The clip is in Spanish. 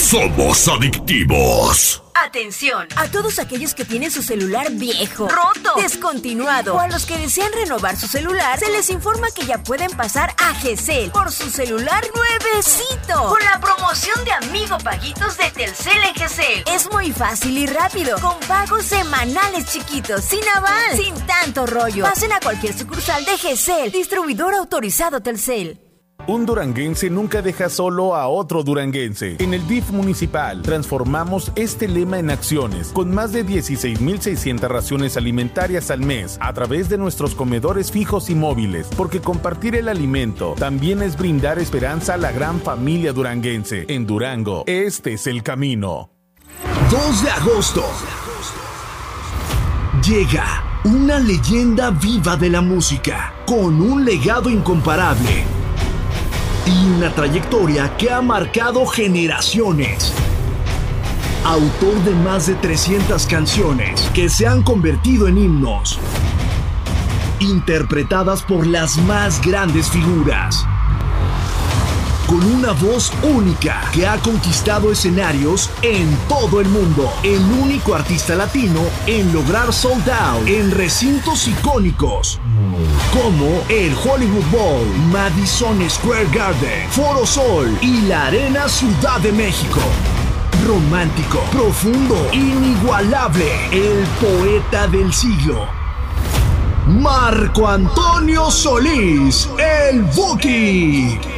Somos adictivos. Atención a todos aquellos que tienen su celular viejo, roto, descontinuado o a los que desean renovar su celular, se les informa que ya pueden pasar a GESEL por su celular nuevecito con la promoción de Amigo Paguitos de Telcel en GESEL. Es muy fácil y rápido, con pagos semanales chiquitos, sin aval, sin tanto rollo. Pasen a cualquier sucursal de GESEL, distribuidor autorizado Telcel. Un duranguense nunca deja solo a otro duranguense. En el DIF municipal transformamos este lema en acciones, con más de 16,600 raciones alimentarias al mes a través de nuestros comedores fijos y móviles, porque compartir el alimento también es brindar esperanza a la gran familia duranguense. En Durango, este es el camino. 2 de agosto. Llega una leyenda viva de la música, con un legado incomparable y una trayectoria que ha marcado generaciones. Autor de más de 300 canciones que se han convertido en himnos, interpretadas por las más grandes figuras. Con una voz única que ha conquistado escenarios en todo el mundo. El único artista latino en lograr sold out en recintos icónicos como el Hollywood Bowl, Madison Square Garden, Foro Sol y la Arena Ciudad de México. Romántico, profundo, inigualable, el poeta del siglo. Marco Antonio Solís, el Buki.